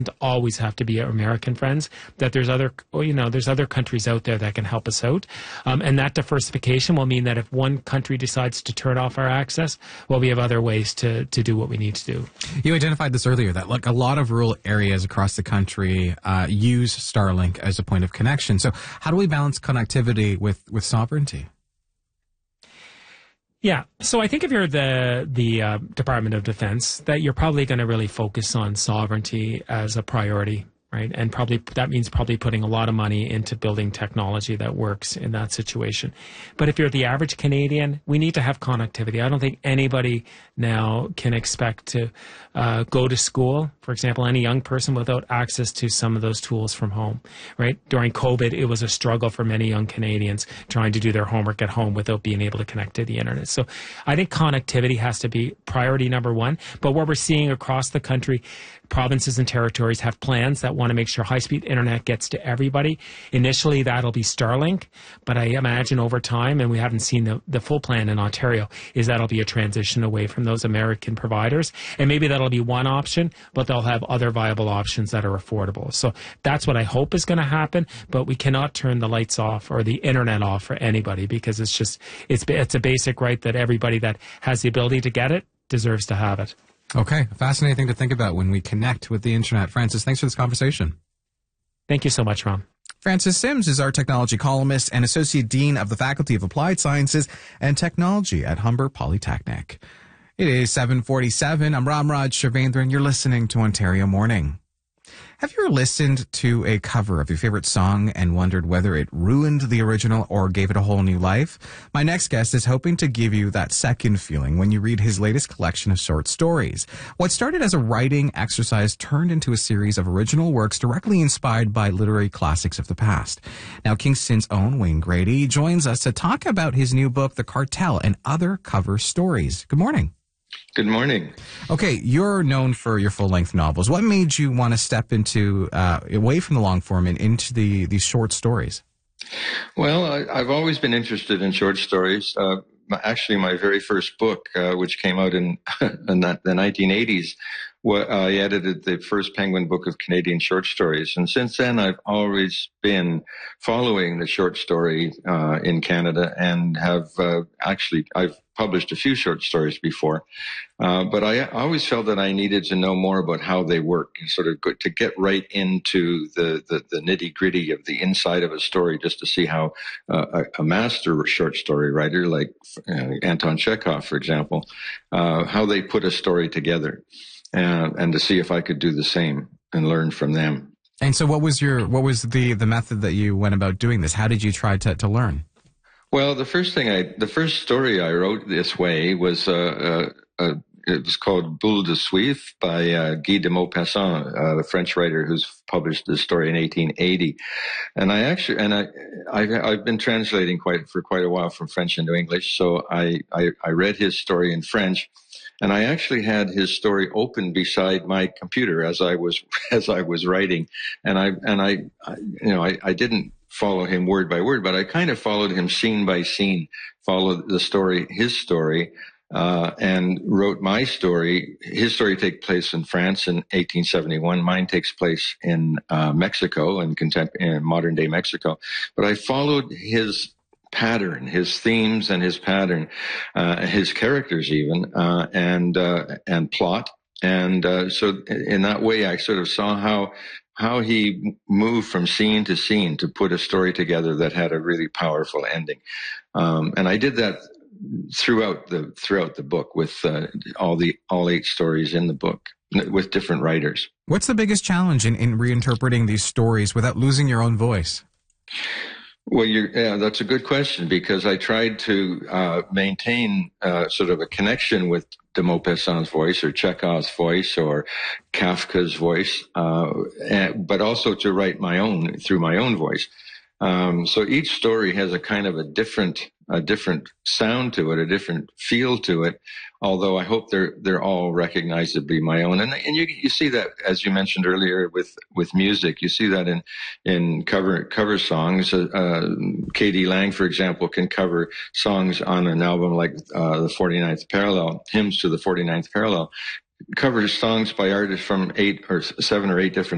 always have to be our American friends, that there's other, there's other countries out there that can help us out. And that diversification will mean that if one country decides to turn off our access, well, we have other ways to do what we need to do. You identified this earlier, that like a lot of rural areas across the country use Starlink as a point of connection. So how do we balance connectivity with sovereignty? Yeah. So I think if you're the Department of Defense, that you're probably going to really focus on sovereignty as a priority, right? And probably that means putting a lot of money into building technology that works in that situation. But if you're the average Canadian, we need to have connectivity. I don't think anybody now can expect to go to school, for example, any young person, without access to some of those tools from home, right? During COVID, it was a struggle for many young Canadians trying to do their homework at home without being able to connect to the internet. So I think connectivity has to be priority number one. But what we're seeing across the country, provinces and territories have plans that want to make sure high-speed internet gets to everybody. Initially, that'll be Starlink, but I imagine over time, and we haven't seen the full plan in Ontario, is that'll be a transition away from those American providers. And maybe that'll be one option, but they'll have other viable options that are affordable. So that's what I hope is going to happen, but we cannot turn the lights off or the internet off for anybody, because it's a basic right that everybody that has the ability to get it deserves to have it. Okay, fascinating to think about when we connect with the internet. Francis, thanks for this conversation. Thank you so much, Ron. Francis Sims is our technology columnist and Associate Dean of the Faculty of Applied Sciences and Technology at Humber Polytechnic. It is 7:47. I'm Ramraj Shavendran. You're listening to Ontario Morning. Have you ever listened to a cover of your favorite song and wondered whether it ruined the original or gave it a whole new life? My next guest is hoping to give you that second feeling when you read his latest collection of short stories. What started as a writing exercise turned into a series of original works directly inspired by literary classics of the past. Now, Kingston's own Wayne Grady joins us to talk about his new book, The Cartel, and other cover stories. Good morning. Good morning. Okay, you're known for your full-length novels. What made you want to step into away from the long form and into these short stories? Well, I've always been interested in short stories. Actually, my very first book, which came out in the 1980s, I edited the first Penguin book of Canadian short stories. And since then, I've always been following the short story in Canada and I've published a few short stories before. But I always felt that I needed to know more about how they work and sort of to get right into the nitty gritty of the inside of a story, just to see how a master short story writer like Anton Chekhov, for example, how they put a story together. And to see if I could do the same and learn from them. And so what was the method that you went about doing this? How did you try to learn? Well, the first story I wrote this way was it was called Boule de Suif by Guy de Maupassant, the French writer who's published this story in 1880. And I've been translating for quite a while from French into English. So I read his story in French. And I actually had his story open beside my computer as I was writing, and I didn't follow him word by word, but I kind of followed him scene by scene, followed his story, and wrote my story. His story takes place in France in 1871. Mine takes place in Mexico, in modern day Mexico. But I followed his pattern, his themes and his pattern, his characters even, and plot. And so in that way, I sort of saw how he moved from scene to scene to put a story together that had a really powerful ending. And I did that throughout the book with all 8 stories in the book with different writers. What's the biggest challenge in reinterpreting these stories without losing your own voice? Well, that's a good question, because I tried to maintain sort of a connection with de Maupassant's voice or Chekhov's voice or Kafka's voice, but also to write through my own voice. So each story has a kind of a different sound to it, a different feel to it. Although I hope they're all recognizably my own, and you see that, as you mentioned earlier, with music. You see that in cover songs. K.D. Lang, for example, can cover songs on an album like the 49th Parallel, Hymns to the 49th Parallel, covers songs by artists from 7 or 8 different